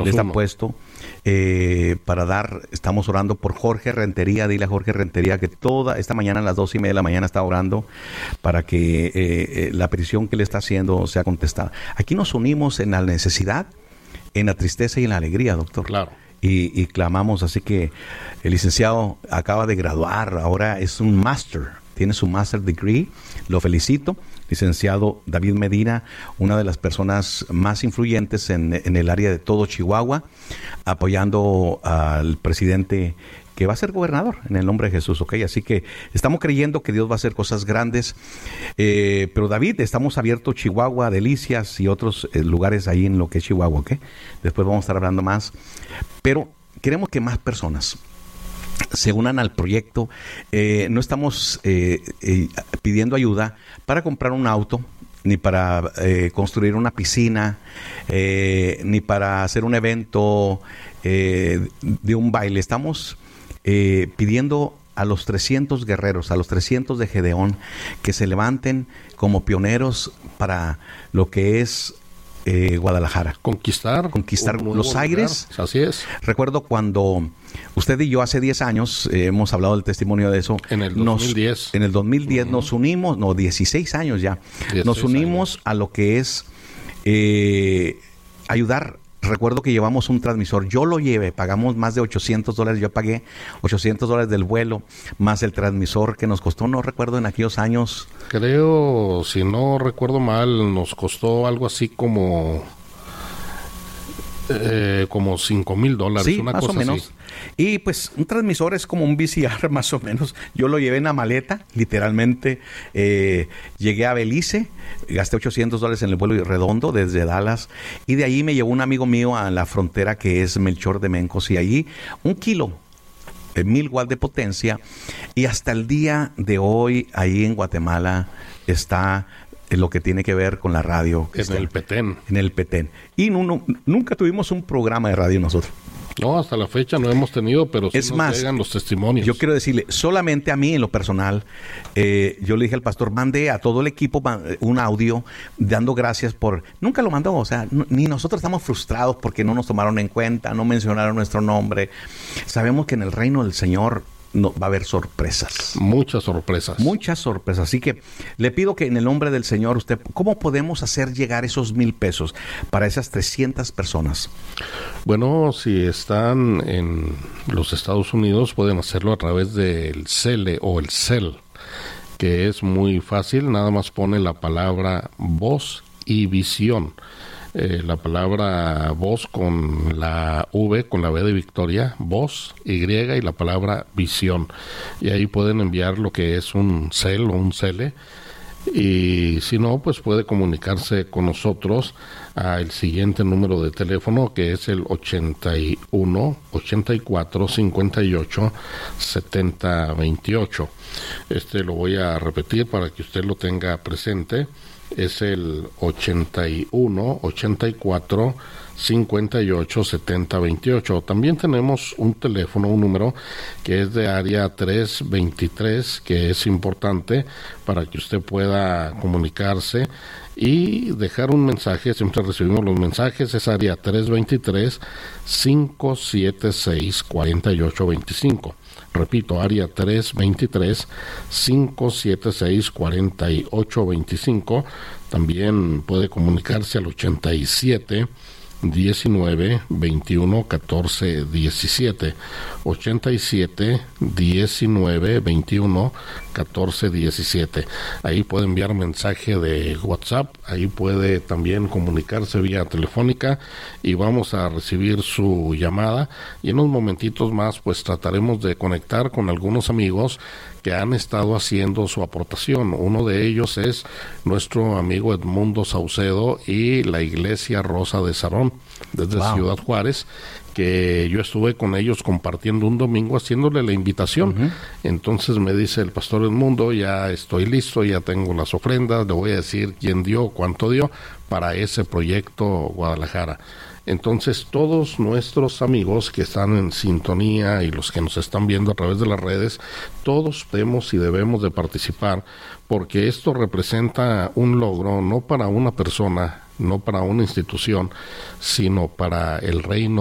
está puesto para dar. Estamos orando por Jorge Rentería. Dile a Jorge Rentería que toda esta mañana a las 2:30 de la mañana está orando para que la petición que le está haciendo sea contestada. Aquí nos unimos en la necesidad, en la tristeza y en la alegría, doctor. Claro. Y clamamos. Así que el licenciado acaba de graduar, ahora es un máster, tiene su master degree, lo felicito. Licenciado David Medina, una de las personas más influyentes en el área de todo Chihuahua, apoyando al presidente que va a ser gobernador en el nombre de Jesús, ¿ok? Así que estamos creyendo que Dios va a hacer cosas grandes. Pero David, estamos abiertos Chihuahua, Delicias y otros lugares ahí en lo que es Chihuahua, ¿ok? Después vamos a estar hablando más. Pero queremos que más personas se unan al proyecto. No estamos pidiendo ayuda para comprar un auto, ni para construir una piscina, ni para hacer un evento de un baile. Estamos pidiendo a los 300 guerreros, a los 300 de Gedeón, que se levanten como pioneros para lo que es Guadalajara. Conquistar los aires. Lugar. Así es. Recuerdo cuando usted y yo hace 10 años hemos hablado del testimonio de eso. En el 2010. En el 2010 nos unimos, 16 años ya. 16 nos unimos a lo que es ayudar. Recuerdo que llevamos un transmisor, yo lo llevé, pagamos más de $800, yo pagué $800 del vuelo, más el transmisor que nos costó, no recuerdo en aquellos años. Creo, si no recuerdo mal, nos costó algo así como $5,000, sí, una más cosa o menos. así. Y pues un transmisor es como un VCR más o menos. Yo lo llevé en la maleta, literalmente. Llegué a Belice, gasté $800 en el vuelo redondo desde Dallas, y de ahí me llevó un amigo mío a la frontera que es Melchor de Mencos, y allí 1 kilo, 1000 watts de potencia, y hasta el día de hoy ahí en Guatemala está lo que tiene que ver con la radio. En el Petén. En el Petén. Y nunca tuvimos un programa de radio nosotros. No, hasta la fecha no hemos tenido, pero sí es más, llegan los testimonios. Yo quiero decirle, solamente a mí en lo personal, yo le dije al pastor, mande a todo el equipo un audio dando gracias por... Nunca lo mandó, o sea, ni nosotros estamos frustrados porque no nos tomaron en cuenta, no mencionaron nuestro nombre. Sabemos que en el reino del Señor va a haber sorpresas. Muchas sorpresas. Muchas sorpresas. Así que le pido que en el nombre del Señor, usted, ¿cómo podemos hacer llegar esos $1,000 para esas 300 personas? Bueno, si están en los Estados Unidos, pueden hacerlo a través del CEL o el CEL, que es muy fácil. Nada más pone la palabra voz y visión. La palabra voz con la V, con la V de Victoria, voz, Y, y la palabra visión. Y ahí pueden enviar lo que es un CEL o un CELE. Y si no, pues puede comunicarse con nosotros al siguiente número de teléfono, que es el 81 84 58 70 28. Lo voy a repetir para que usted lo tenga presente. Es el 81 84 58 70 28. También tenemos un teléfono, un número que es de área 323, que es importante para que usted pueda comunicarse y dejar un mensaje. Siempre recibimos los mensajes. Es área 323 576 4825. Repito, área 323-576-4825. También puede comunicarse al 87 19 21 14 17. 87 19 21 14 17. Ahí puede enviar mensaje de WhatsApp, ahí puede también comunicarse vía telefónica y vamos a recibir su llamada, y en unos momentitos más pues trataremos de conectar con algunos amigos que han estado haciendo su aportación. Uno de ellos es nuestro amigo Edmundo Saucedo y la Iglesia Rosa de Sarón, desde Ciudad Juárez, que yo estuve con ellos compartiendo un domingo, haciéndole la invitación. Entonces me dice el pastor Edmundo, ya estoy listo, ya tengo las ofrendas, le voy a decir quién dio, cuánto dio para ese proyecto Guadalajara. Entonces, todos nuestros amigos que están en sintonía y los que nos están viendo a través de las redes, todos podemos y debemos de participar, porque esto representa un logro no para una persona, no para una institución, sino para el reino